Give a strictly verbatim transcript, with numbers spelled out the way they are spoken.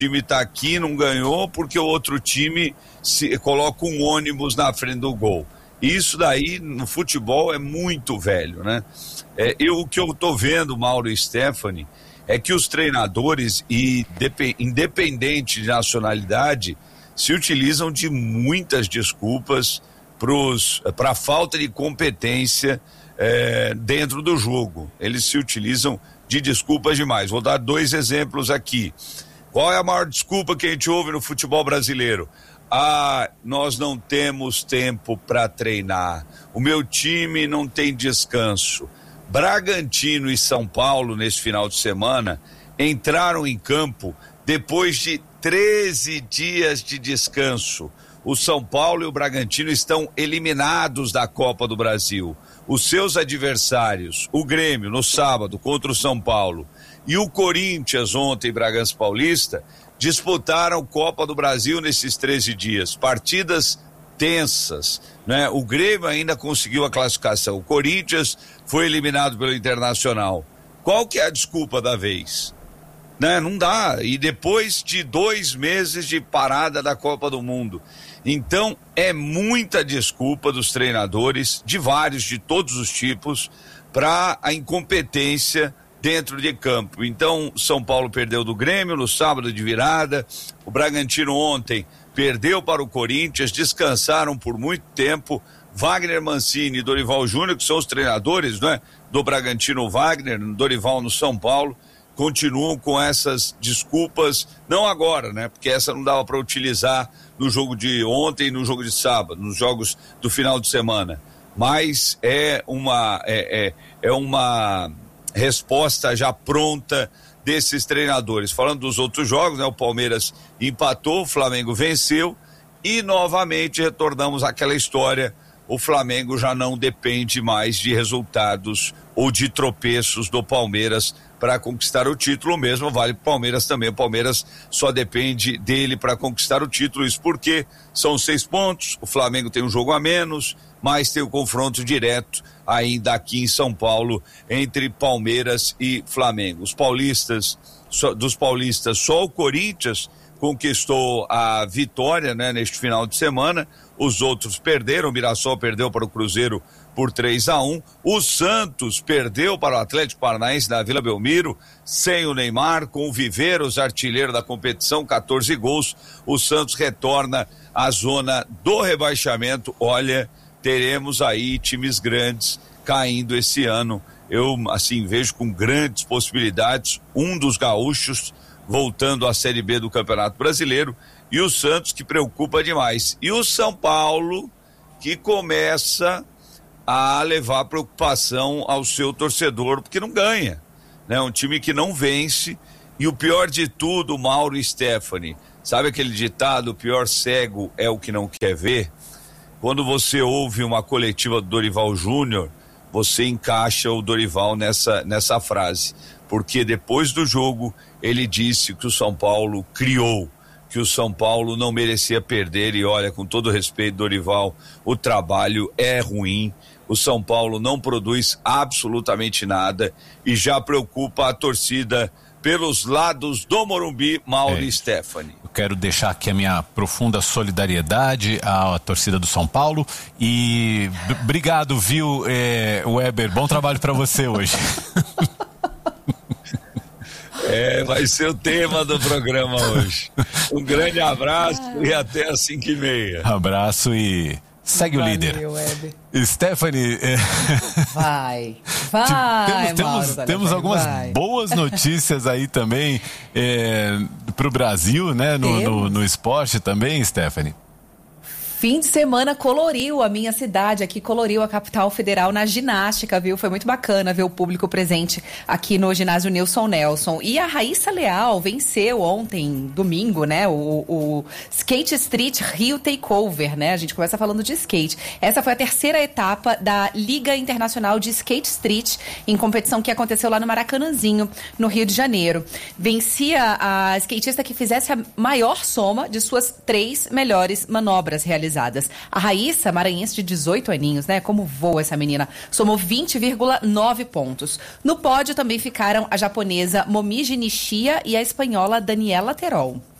time está aqui, não ganhou, porque o outro time se, coloca um ônibus na frente do gol. Isso daí, no futebol, é muito velho, né? É, eu, o que eu tô vendo, Mauro e Stephanie, é que os treinadores, e independente de nacionalidade, se utilizam de muitas desculpas para a falta de competência é, dentro do jogo. Eles se utilizam de desculpas demais. Vou dar dois exemplos aqui. Qual é a maior desculpa que a gente ouve no futebol brasileiro? Ah, nós não temos tempo para treinar. O meu time não tem descanso. Bragantino e São Paulo, nesse final de semana, entraram em campo depois de treze dias de descanso. O São Paulo e o Bragantino estão eliminados da Copa do Brasil. Os seus adversários, o Grêmio, no sábado, contra o São Paulo, e o Corinthians, ontem, Bragança Paulista, disputaram Copa do Brasil nesses treze dias. Partidas tensas, né? O Grêmio ainda conseguiu a classificação. O Corinthians foi eliminado pelo Internacional. Qual que é a desculpa da vez? Né? Não dá. E depois de dois meses de parada da Copa do Mundo. Então, é muita desculpa dos treinadores, de vários, de todos os tipos, para a incompetência dentro de campo. Então, São Paulo perdeu do Grêmio no sábado de virada, o Bragantino ontem perdeu para o Corinthians, descansaram por muito tempo. Wagner Mancini e Dorival Júnior, que são os treinadores, né, do Bragantino, Wagner, Dorival no São Paulo, continuam com essas desculpas, não agora, né, porque essa não dava para utilizar no jogo de ontem e no jogo de sábado, nos jogos do final de semana, mas é uma é, é, é uma resposta já pronta desses treinadores. Falando dos outros jogos, né, o Palmeiras empatou, o Flamengo venceu e novamente retornamos àquela história. O Flamengo já não depende mais de resultados ou de tropeços do Palmeiras para conquistar o título. Mesmo vale para o Palmeiras também. O Palmeiras só depende dele para conquistar o título. Isso porque são seis pontos, o Flamengo tem um jogo a menos, mas tem o confronto direto ainda aqui em São Paulo entre Palmeiras e Flamengo. Os paulistas, só, dos paulistas, só o Corinthians conquistou a vitória, né, neste final de semana. Os outros perderam. O Mirassol perdeu para o Cruzeiro por três a um. O Santos perdeu para o Atlético Paranaense na Vila Belmiro, sem o Neymar, com o Viveiros, artilheiro da competição, quatorze gols. O Santos retorna à zona do rebaixamento. Olha, teremos aí times grandes caindo esse ano. Eu, assim, vejo com grandes possibilidades um dos gaúchos voltando à Série B do Campeonato Brasileiro, e o Santos, que preocupa demais. E o São Paulo, que começa a levar preocupação ao seu torcedor, porque não ganha, né? Um time que não vence, e o pior de tudo, Mauro e Stephanie, sabe aquele ditado, o pior cego é o que não quer ver? Quando você ouve uma coletiva do Dorival Júnior, você encaixa o Dorival nessa, nessa frase, porque depois do jogo ele disse que o São Paulo criou, que o São Paulo não merecia perder, e olha, com todo respeito, Dorival, o trabalho é ruim, o São Paulo não produz absolutamente nada e já preocupa a torcida pelos lados do Morumbi, Mauro é. e Stephanie. Eu quero deixar aqui a minha profunda solidariedade à torcida do São Paulo e b- obrigado, viu, é, Weber, bom trabalho para você hoje. É, vai ser o tema do programa hoje. Um grande abraço e até às cinco e meia. Abraço e segue Valeu, o líder. Weber. Stephanie. É... Vai, vai, temos temos, Mauro, temos vai, algumas vai. boas notícias aí também é, para o Brasil, né? No, no, no esporte também, Stephanie. Fim de semana coloriu a minha cidade, aqui coloriu a capital federal na ginástica, viu? Foi muito bacana ver o público presente aqui no ginásio Nilson Nelson. E a Raíssa Leal venceu ontem, domingo, né? O, o Skate Street Rio Takeover, né? A gente começa falando de skate. Essa foi a terceira etapa da Liga Internacional de Skate Street, em competição que aconteceu lá no Maracanãzinho, no Rio de Janeiro. Vencia a skatista que fizesse a maior soma de suas três melhores manobras realizadas contabilizadas. A Raíssa, maranhense de dezoito aninhos, né? Como voa essa menina. Somou vinte vírgula nove pontos. No pódio também ficaram a japonesa Momiji Nishia e a espanhola Daniela Terol.